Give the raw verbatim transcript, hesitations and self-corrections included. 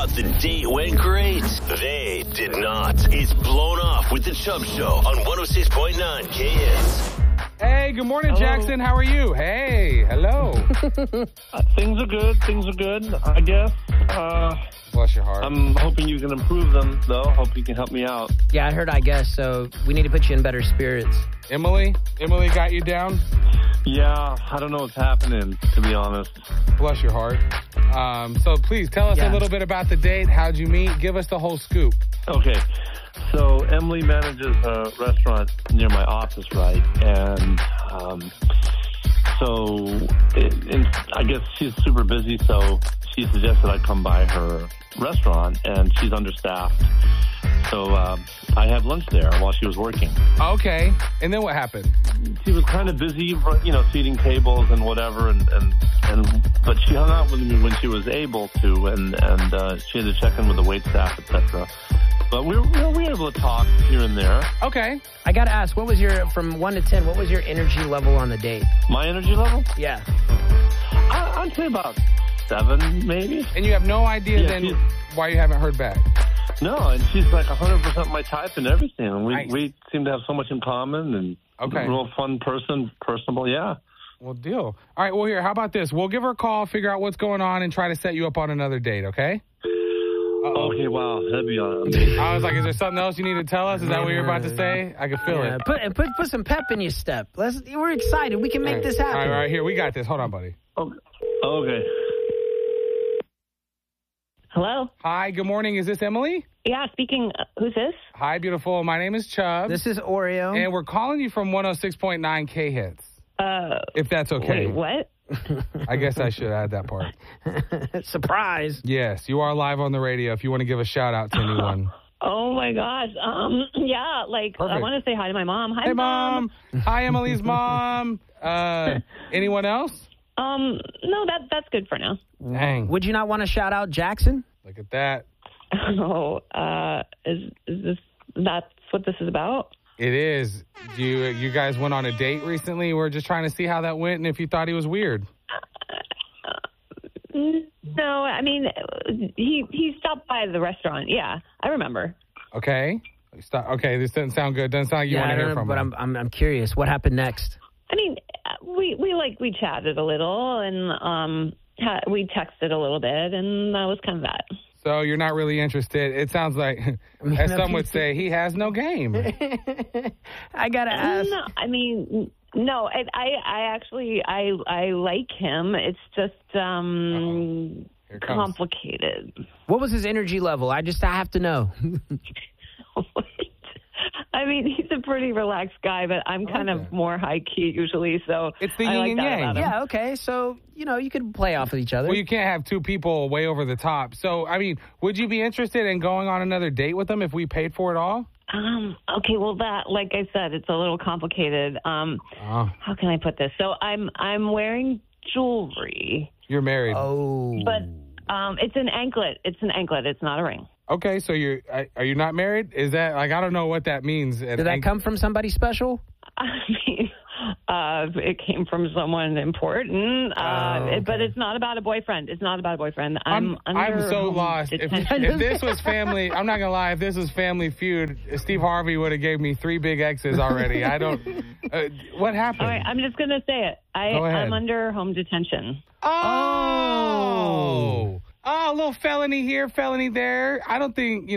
thought the date went great. They did not. It's Blown Off with the Chubb Show on one oh six point nine K Hits. Hey, good morning, Hello. Jackson. How are you? Hey, hello. Uh, things are good. Things are good, I guess. Uh, Bless your heart. I'm hoping you can improve them, though. Hope you can help me out. Yeah, I heard I guess, so we need to put you in better spirits. Emily? Emily got you down? Yeah, I don't know what's happening, to be honest. Bless your heart. Um, so please tell us Yeah. a little bit about the date. How'd you meet? Give us the whole scoop. Okay, so Emily manages a restaurant near my office, right? And um, so it, it, I guess she's super busy, so she suggested I come by her restaurant, and she's understaffed. So uh, I had lunch there while she was working. Okay. And then what happened? She was kind of busy, you know, seating tables and whatever, and, and, and but she hung out with me when she was able to, and, and uh, she had to check in with the wait staff, et cetera. But we were, we were able to talk here and there. Okay. I got to ask, what was your, from one to ten, what was your energy level on the date? My energy level? Yeah. I, I'd say about seven, maybe. And you have no idea Yeah, then she's- why you haven't heard back? No, and she's like one hundred percent my type and everything. And we, Nice. we seem to have so much in common, and Okay. a real fun person, personable, yeah. Well, deal. All right, well, here, how about this? We'll give her a call, figure out what's going on, and try to set you up on another date, okay? Uh-oh. Okay, wow, that'd be amazing. I was like, is there something else you need to tell us? Is that what you're about to say? I can feel Yeah, it. put, put put some pep in your step. Let's. We're excited. We can make All right. this happen. All right, all right, here, we got this. Hold on, buddy. Okay. okay. Hello? Hi, good morning. Is this Emily? Yeah, speaking. Uh, who's this? Hi, beautiful. My name is Chubb. This is Oreo. And we're calling you from one oh six point nine K Hits, Uh, if that's okay. Wait, what? I guess I should add that part. Surprise. Yes, you are live on the radio if you want to give a shout out to anyone. Oh my gosh. Um, yeah, like I Perfect. want to say hi to my mom. Hi, Hey, Mom. Hi, Emily's mom. Uh, anyone else? Um, no, that that's good for now. Dang. Would you not want to shout out Jackson? Look at that. Oh, uh, is is this that's what this is about? It is. You you guys went on a date recently. We're just trying to see how that went and if you thought he was weird. No, I mean he he stopped by the restaurant. Yeah, I remember. Okay. Stop. Okay, this doesn't sound good. Doesn't sound like you yeah, want I to hear don't know, from but him. I'm, I'm I'm curious. What happened next? I mean, we we like we chatted a little and um ha- we texted a little bit, and that was kind of that. So you're not really interested. It sounds like, mean, as if some you- would say, he has no game. I gotta ask. No, I mean, no. I, I, I actually, I, I like him. It's just um, Here it comes. complicated. What was his energy level? I just I have to know. I mean, he's a pretty relaxed guy, but I'm kind like of that. more high key usually. So It's the I yin like and that yang. about him. Yeah. Okay. So you know you could play off of each other. Well, you can't have two people way over the top. So, I mean, would you be interested in going on another date with him if we paid for it all? Um. Okay. Well, that, like I said, it's a little complicated. Um. Oh, How can I put this? So I'm I'm wearing jewelry, you're married. Oh. but um, it's an anklet. It's an anklet. It's not a ring. Okay, so you're are you not married? Is that like I don't know what that means. Did that come from somebody special? I mean, uh, it came from someone important, uh, Oh, okay. it- but it's not about a boyfriend. It's not about a boyfriend. I'm I'm, I'm under so home lost. If, detention. if this was family, I'm not gonna lie. If this was Family Feud, Steve Harvey would have gave me three big X's already. I don't. Uh, what happened? All right, I'm just gonna say it. I, Go ahead. I'm under home detention. Oh, oh, a little felony here, felony there. I don't think you.